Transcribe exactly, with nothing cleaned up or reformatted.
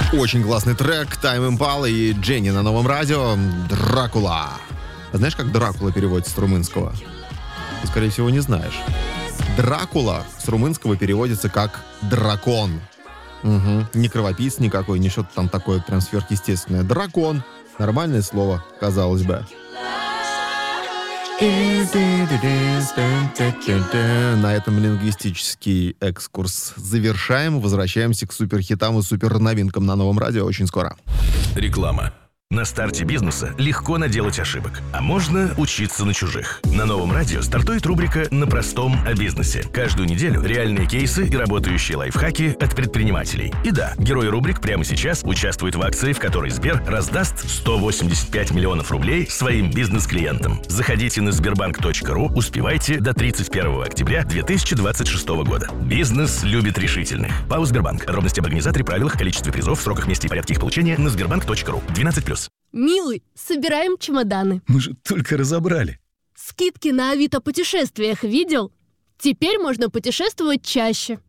Очень классный трек Тайм Импала и Дженни на Новом радио. Дракула. А знаешь, как Дракула переводится с румынского? Ты, скорее всего, не знаешь. Дракула с румынского переводится как дракон. Угу. Не кровопийц никакой, не что-то там такое прям сверхъестественное. Дракон. Нормальное слово, казалось бы. На этом лингвистический экскурс завершаем. Возвращаемся к суперхитам и суперновинкам на Новом радио очень скоро. Реклама. На старте бизнеса легко наделать ошибок, а можно учиться на чужих. На Новом радио стартует рубрика «На простом о бизнесе». Каждую неделю реальные кейсы и работающие лайфхаки от предпринимателей. И да, герои рубрик прямо сейчас участвуют в акции, в которой Сбер раздаст сто восемьдесят пять миллионов рублей своим бизнес-клиентам. Заходите на сбербанк точка ру, успевайте до тридцать первого октября две тысячи двадцать шестого года. Бизнес любит решительных. ПАО «Сбербанк». Подробности об организаторе, правилах, количестве призов, сроках, месте и порядке их получения на сбербанк точка ру. двенадцать плюс. Милый, собираем чемоданы. Мы же только разобрали. Скидки на Авито путешествиях видел? Теперь можно путешествовать чаще.